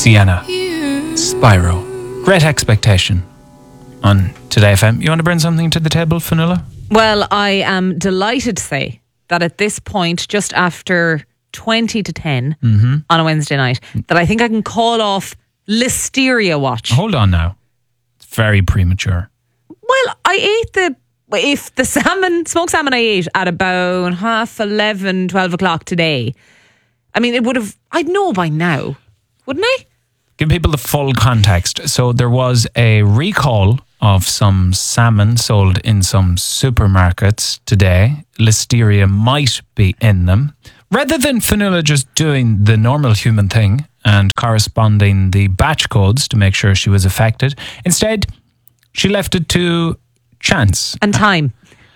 Sienna, Spyro. Great Expectation on Today FM. You want to bring something to the table, Fionnuala? Well, I am delighted to say that at this point, just after 20 to 10 on a Wednesday night, that I think I can call off Listeria Watch. Hold on now. It's very premature. Well, I ate the smoked salmon I ate at about 11:30, 12 o'clock today. I mean, I'd know by now, wouldn't I? Give people the full context. So there was a recall of some salmon sold in some supermarkets today. Listeria might be in them. Rather than Fionnuala just doing the normal human thing and corresponding the batch codes to make sure she was affected, instead, she left it to chance. And time.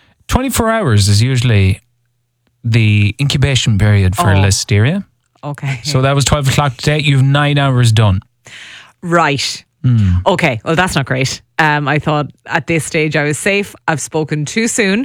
24 hours is usually the incubation period for Listeria. Okay. So that was 12 o'clock today. You've 9 hours done. Right. Okay. Well, that's not great. I thought at this stage I was safe. I've spoken too soon.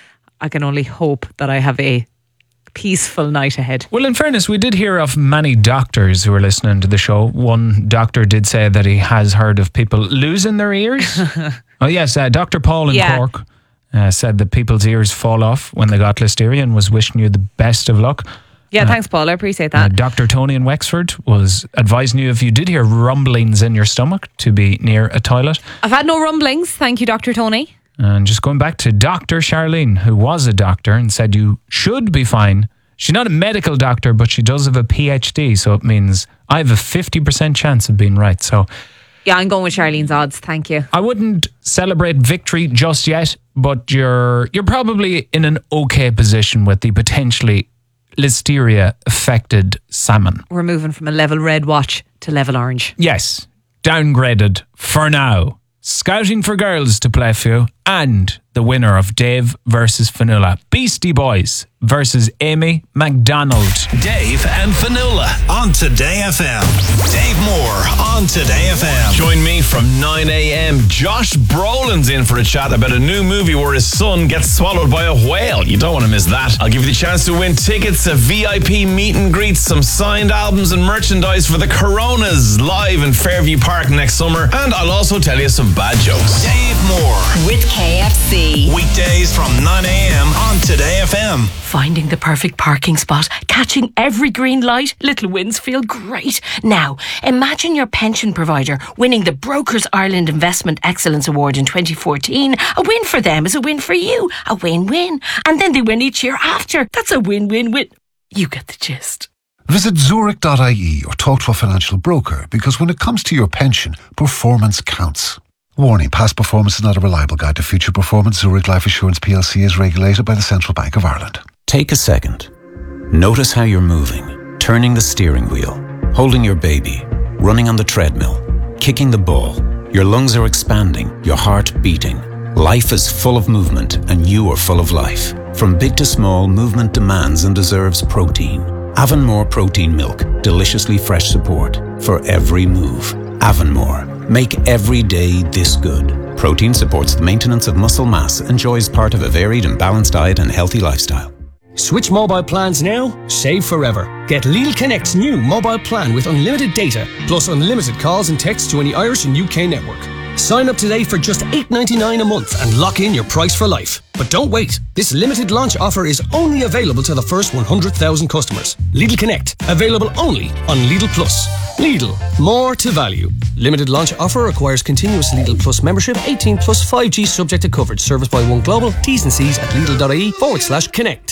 I can only hope that I have a peaceful night ahead. Well, in fairness, we did hear of many doctors who were listening to the show. One doctor did say that he has heard of people losing their ears. Oh, yes. Dr. Paul in Cork said that people's ears fall off when they got Listeria and was wishing you the best of luck. Yeah, thanks, Paul. I appreciate that. Dr. Tony in Wexford was advising you if you did hear rumblings in your stomach to be near a toilet. I've had no rumblings. Thank you, Dr. Tony. And just going back to Dr. Charlene, who was a doctor and said you should be fine. She's not a medical doctor, but she does have a PhD. So it means I have a 50% chance of being right. So yeah, I'm going with Charlene's odds. Thank you. I wouldn't celebrate victory just yet, but you're probably in an okay position with the potentially Listeria affected salmon. We're moving from a level red watch to level orange. Yes, downgraded for now. Scouting for girls to play for you, and the winner of Dave versus Fionnuala, Beastie Boys versus Amy MacDonald. Dave and Fionnuala on Today FM. Dave Moore on Today FM. Join me from 9 a.m. Josh Brolin's in for a chat about a new movie where his son gets swallowed by a whale. You don't want to miss that. I'll give you the chance to win tickets, a VIP meet and greet, some signed albums and merchandise for the Coronas live in Fairview Park next summer. And I'll also tell you some bad jokes. Dave Moore with KFC. Weekdays from 9 a.m. on Today FM. Finding the perfect parking spot, catching every green light, little wins feel great. Now, imagine your pension provider winning the Brokers Ireland Investment Excellence Award in 2014. A win for them is a win for you. A win-win. And then they win each year after. That's a win-win-win. You get the gist. Visit Zurich.ie or talk to a financial broker, because when it comes to your pension, performance counts. Warning, past performance is not a reliable guide to future performance. Zurich Life Assurance plc is regulated by the Central Bank of Ireland. Take a second. Notice how you're moving, turning the steering wheel, holding your baby, running on the treadmill, kicking the ball. Your lungs are expanding, your heart beating. Life is full of movement, and you are full of life. From big to small, movement demands and deserves protein. Avonmore Protein Milk, deliciously fresh support for every move. Avonmore, make every day this good. Protein supports the maintenance of muscle mass, enjoys part of a varied and balanced diet and healthy lifestyle. Switch mobile plans now, save forever. Get Lidl Connect's new mobile plan with unlimited data, plus unlimited calls and texts to any Irish and UK network. Sign up today for just $8.99 a month and lock in your price for life. But don't wait. This limited launch offer is only available to the first 100,000 customers. Lidl Connect, available only on Lidl Plus. Lidl, more to value. Limited launch offer requires continuous Lidl Plus membership, 18 plus 5G subject to coverage. Service by One Global. T's and C's at Lidl.ie/connect.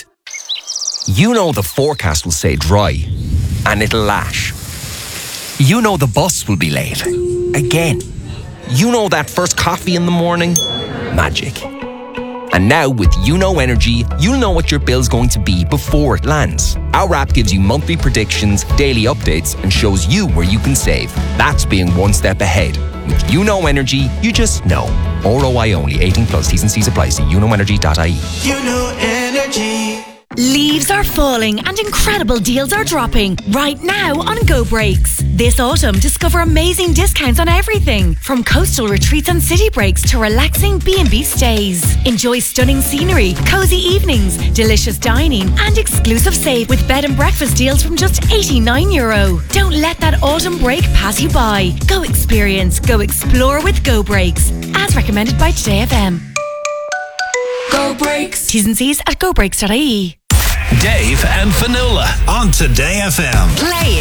You know the forecast will say dry and it'll lash. You know the bus will be late. Again. You know that first coffee in the morning? Magic. And now with YouKnow Energy, you'll know what your bill's going to be before it lands. Our app gives you monthly predictions, daily updates, and shows you where you can save. That's being one step ahead. With YouKnow Energy, you just know. ROI only. 18 plus. T's and C's apply. See youknowenergy.ie. YouKnow Energy. Leaves are falling and incredible deals are dropping right now on Go Breaks. This autumn, discover amazing discounts on everything from coastal retreats and city breaks to relaxing B&B stays. Enjoy stunning scenery, cozy evenings, delicious dining and exclusive save with bed and breakfast deals from just €89. Don't let that autumn break pass you by. Go experience, go explore with Go Breaks, as recommended by Today FM. Go Breaks. T's and C's at gobreaks.ie. Dave and Fionnuala on Today FM. Play